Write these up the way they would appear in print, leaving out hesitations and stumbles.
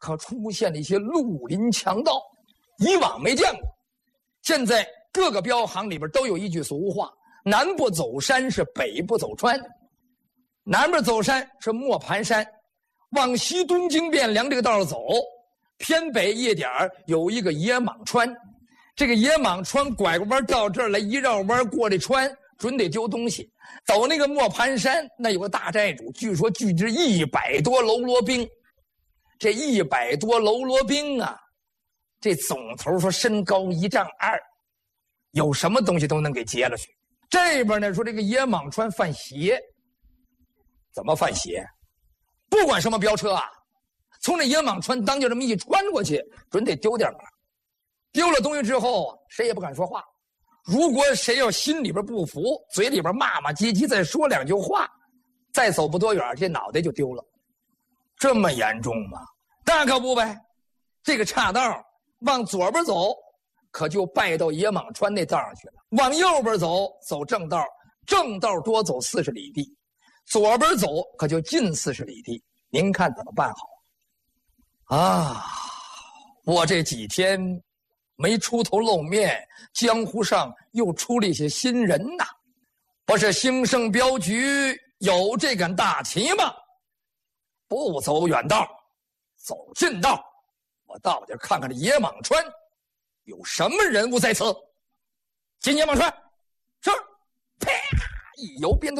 可出现了一些绿林强盗，以往没见过。现在各个镖行里边都有一句俗话：南不走山是北不走川。南边走山是磨盘山，往西东京汴梁这个道走，偏北一点有一个野蟒川。这个野蟒川拐个弯到这儿来，一绕弯过这川，准得丢东西。走那个磨盘山，那有个大寨主，据说聚集100多喽啰兵。这100多喽啰兵啊，这总头说身高1丈2，有什么东西都能给劫了去。这边呢说这个野蟒川犯邪，怎么犯邪？不管什么飙车啊，从这野蟒川当就这么一穿过去，准得丢点儿。丢了东西之后啊，谁也不敢说话。如果谁要心里边不服，嘴里边骂骂唧唧，再说2句话，再走不多远，这脑袋就丢了。这么严重吗？那可不呗。这个岔道往左边走，可就拜到野蟒川那道上去了；往右边走，走正道，正道多走40里地；左边走，可就近40里地。您看怎么办好？啊，我这几天没出头露面，江湖上又出了一些新人呐。不是兴盛镖局有这杆大旗吗？不走远道，走近道，我到底看看这野蟒川有什么人物在此。进野蟒川，是，啪一摇鞭子，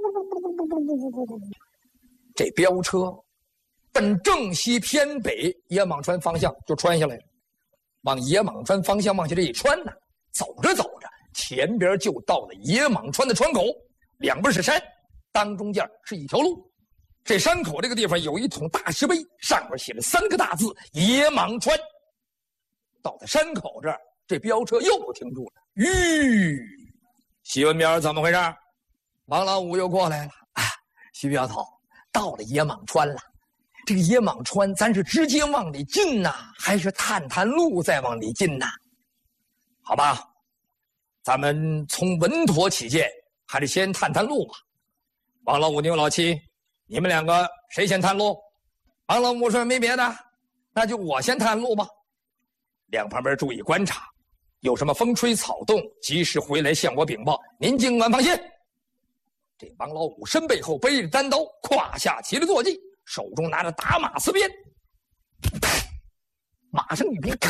这飙车奔正西偏北野蟒川方向就穿下来了。往野蟒川方向往下这一穿呢，走着走着，前边就到了野蟒川的川口，两边是山，当中间是一条路。这山口这个地方有一桶大石碑，上面写着3个大字“野蟒川”。到了山口这儿，这飙车又停住了。徐文彪怎么回事？王老五又过来了。啊，徐镖头，到了野蟒川了。这个野蟒川，咱是直接往里进呐，还是探探路再往里进呐？好吧，咱们从稳妥起见，还是先探探路吧。王老五、牛老七，你们2个谁先探路？王老五说没别的，那就我先探路吧。两旁边注意观察，有什么风吹草动，及时回来向我禀报。您尽管放心。这王老五身背后背着单刀，胯下骑着坐骑，手中拿着打马丝鞭，马上一鞭，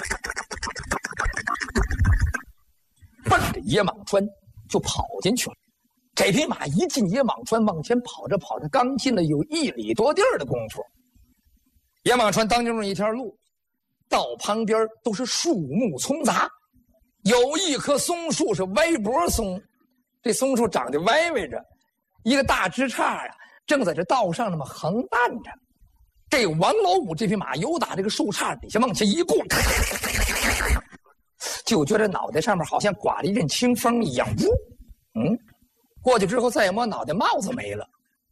奔着野蟒川就跑进去了。这匹马一进野蟒川，往前跑着跑着，刚进了有1里多地儿的功夫。野蟒川当中一条路，道旁边都是树木丛杂，有一棵松树是歪脖松，这松树长得歪歪着，一个大枝杈啊，正在这道上那么横荡着。这王老五这匹马由打这个树杈底下往前一过，就觉得脑袋上面好像刮了一阵清风一样。过去之后再一摸脑袋，帽子没了。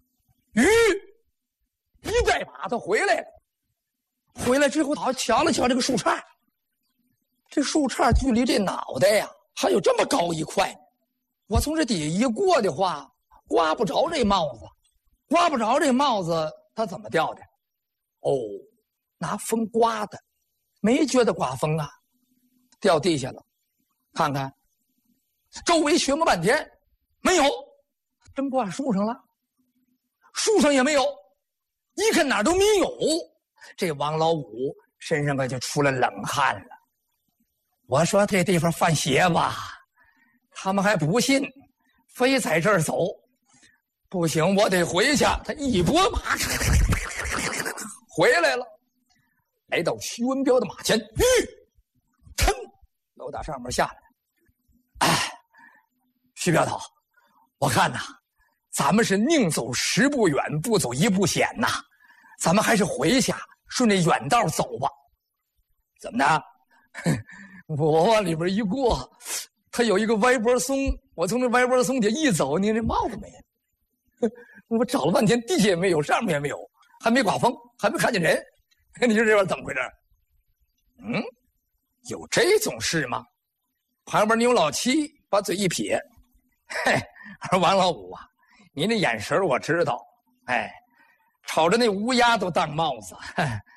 一带马他回来了。回来之后，好瞧了瞧这个树杈，这树杈距离这脑袋呀还有这么高一块。我从这底下一过的话，刮不着这帽子，刮不着这帽子，它怎么掉的？哦，拿风刮的，没觉得刮风啊，掉地下了。看看，周围寻摸半天，没有，真挂树上了，树上也没有，一看哪儿都没有。这王老五身上可就出了冷汗了。我说这地方犯邪吧，他们还不信，非在这儿走。不行，我得回去。他一拨马回来了，来到徐文彪的马前，腾，楼打上面下来。徐镖头，我看呐，咱们是宁走10步远，不走1步险呐。咱们还是回下，顺着远道走吧。怎么的？我往里边一过，它有一个歪脖松，我从这歪脖松底一走，你这帽子没了。我找了半天，地下也没有，上面也没有，还没刮风，还没看见人。你说这玩意怎么回事？有这种事吗？旁边牛老七把嘴一撇，王老五啊，你那眼神我知道，瞅着那乌鸦都当帽子，